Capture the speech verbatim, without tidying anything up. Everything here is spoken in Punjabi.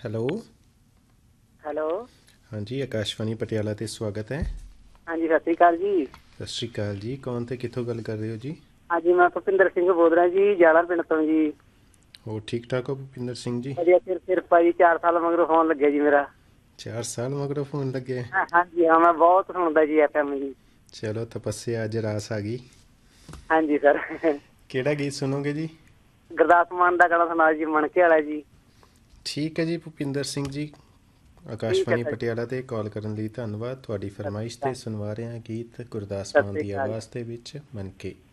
ਹੈਲੋ। ਹੈਲੋ। ਹਾਂਜੀ, ਆਕਾਸ਼ਵਾਣੀ ਪਟਿਆਲਾ 'ਤੇ ਸਵਾਗਤ ਹੈ। ਹਾਂਜੀ, ਸਤਿ ਸ਼੍ਰੀ ਅਕਾਲ ਜੀ। ਸਤਿ ਸ਼੍ਰੀ ਅਕਾਲ ਜੀ। ਕੌਣ ਅਤੇ ਕਿੱਥੋਂ ਗੱਲ ਕਰ ਰਹੇ ਹੋ ਜੀ? ਹਾਂਜੀ, ਮੈਂ ਭੁਪਿੰਦਰ ਸਿੰਘ ਬੋਲ ਰਿਹਾ ਜੀ, ਜਾਲਾ ਪਿੰਡ ਤੋਂ ਜੀ। ਹੋਰ ਠੀਕ ਠਾਕ ਹੋ ਭੁਪਿੰਦਰ ਸਿੰਘ ਜੀ? ਵਧੀਆ, ਸਿਰ ਕਿਰਪਾ ਜੀ। ਚਾਰ ਸਾਲ ਮਗਰੋਂ ਫੋਨ ਲੱਗਿਆ ਜੀ ਮੇਰਾ। ਚਾਰ ਸਾਲ ਮਗਰੋਂ ਫੋਨ ਲੱਗਿਆ? ਹਾਂ- ਹਾਂਜੀ ਹਾਂ, ਮੈਂ ਬਹੁਤ ਸੁਣਦਾ ਜੀ ਐਫ ਐਮ ਜੀ। ਚਲੋ, ਤਪੱਸਿਆ ਅੱਜ ਰਾਸ ਆ ਗਈ। ਹਾਂਜੀ ਸਰ। ਕਿਹੜਾ ਗੀਤ ਸੁਣੋਗੇ ਜੀ? ਗੁਰਦਾਸ ਮਾਨ ਦਾ ਗਾਣਾ ਸੁਣਾ ਜੀ, ਮਣਕੇ ਵਾਲਾ ਜੀ। ਠੀਕ ਹੈ ਜੀ ਭੁਪਿੰਦਰ ਸਿੰਘ ਜੀ, ਠੀਕ ਹੈ ਆਕਾਸ਼ਵਾਣੀ ਸਰ ਜੀ। ਪਟਿਆਲਾ 'ਤੇ ਕਾਲ ਕਰਨ ਲਈ ਧੰਨਵਾਦ। ਤੁਹਾਡੀ ਸਤਿ ਸ਼੍ਰੀ ਫਰਮਾਇਸ਼ 'ਤੇ ਅਕਾਲ। ਸੁਣਵਾ ਰਹੇ ਹਾਂ ਗੀਤ ਗੁਰਦਾਸ ਸਤਿ ਮਾਨ ਸ਼੍ਰੀ ਦੀ ਅਕਾਲ। ਆਵਾਜ਼ ਦੇ ਵਿੱਚ ਮਨਕੇ।